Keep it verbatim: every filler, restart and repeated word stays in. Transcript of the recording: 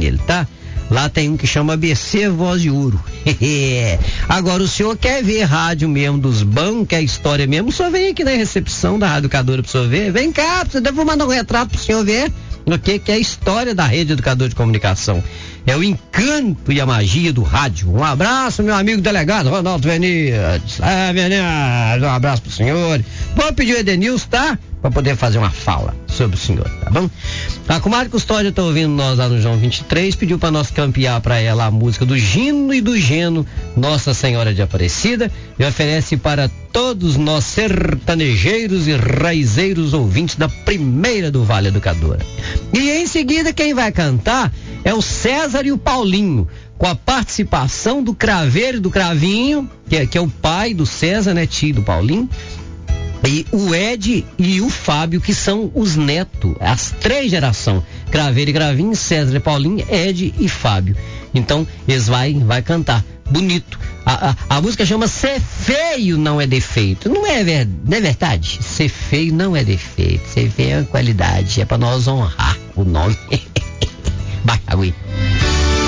dele, tá? Lá tem um que chama A B C Voz de Ouro. Agora, o senhor quer ver rádio mesmo dos bancos, quer história mesmo? O senhor vem aqui na recepção da Rádio Educadora pro senhor ver. Vem cá, eu vou mandar um retrato pro senhor ver o que, que é a história da Rede Educadora de Comunicação. É o encanto e a magia do rádio. Um abraço, meu amigo delegado Ronaldo Venides. Ah, Venides, um abraço pro senhor. Vou pedir o Edenilson, tá? Pra poder fazer uma fala sobre o senhor, tá bom? A comadre Custódia tá ouvindo nós lá no João vinte e três, pediu pra nós campear pra ela a música do Gino e do Geno, Nossa Senhora de Aparecida, e oferece para todos nós sertanejeiros e raizeiros ouvintes da primeira do Vale Educadora. E em seguida quem vai cantar é o César e o Paulinho, com a participação do Craveiro e do Cravinho, que é, que é o pai do César, né, tio do Paulinho, e o Ed e o Fábio, que são os netos, as três gerações, Craveiro e Cravinho, César e Paulinho, Ed e Fábio. Então, eles vai, vai cantar. Bonito. A, a, a música chama Ser Feio Não É Defeito. Não é, ver, não é verdade? Ser feio não é defeito. Ser feio é uma qualidade. É pra nós honrar o nome. Vai, Agui.